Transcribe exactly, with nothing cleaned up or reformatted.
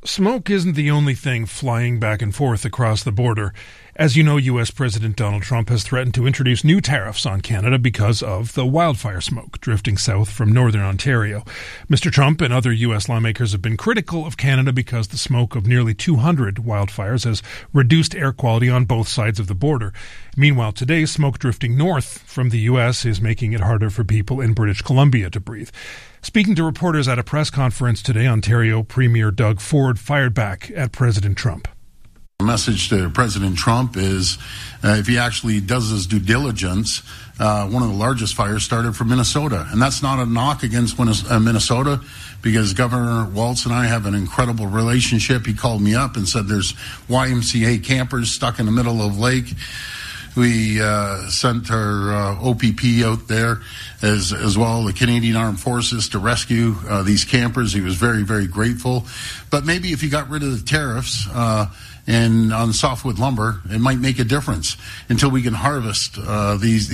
Smoke isn't the only thing flying back and forth across the border. As you know, U S. President Donald Trump has threatened to introduce new tariffs on Canada because of the wildfire smoke drifting south from northern Ontario. Mister Trump and other U S lawmakers have been critical of Canada because the smoke of nearly two hundred wildfires has reduced air quality on both sides of the border. Meanwhile, today, smoke drifting north from the U S is making it harder for people in British Columbia to breathe. Speaking to reporters at a press conference today, Ontario Premier Doug Ford fired back at President Trump. The message to President Trump is uh, if he actually does his due diligence, uh, one of the largest fires started from Minnesota. And that's not a knock against Minnesota, because Governor Walz and I have an incredible relationship. He called me up and said there's Y M C A campers stuck in the middle of Lake. We uh, sent our uh, O P P out there, as as well, the Canadian Armed Forces, to rescue uh, these campers. He was very, very grateful. But maybe if you got rid of the tariffs uh, and on softwood lumber, it might make a difference until we can harvest uh, these